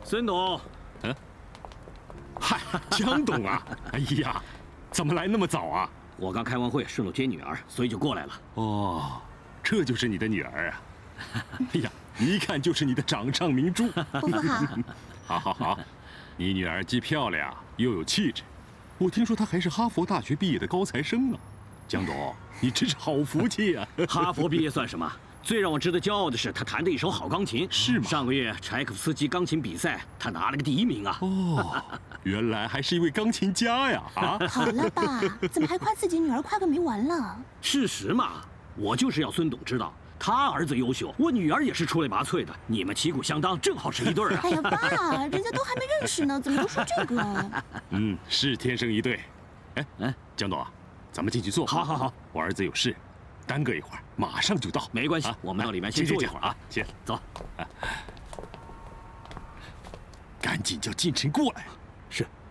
孙董， 嗨，江董啊！哎呀，怎么来那么早啊？ 我刚开完会，顺路接女儿，所以就过来了。 哦，这就是你的女儿啊！哎呀，一看就是你的掌上明珠。 伯父好。 好好好，你女儿既漂亮又有气质，我听说她还是哈佛大学毕业的高材生呢。江董，你真是好福气啊！ 哈佛毕业算什么？最让我值得骄傲的是，他弹的一手好钢琴。 是吗？ 上个月柴可夫斯基钢琴比赛，他拿了个第1名啊！ 哦，原来还是一位钢琴家呀！啊， 好了吧，怎么还夸自己女儿夸个没完了？ 事实嘛，我就是要孙董知道，他儿子优秀，我女儿也是出类拔萃的，你们旗鼓相当，正好是一对啊！ 哎呀，爸，人家都还没认识呢，怎么都说这个？ 是天生一对。哎，江董啊，咱们进去坐。 好好好， 我儿子有事，耽搁一会儿，马上就到。 没关系，我们到里面先坐一会儿啊。 先走。 赶紧叫近臣过来。 是。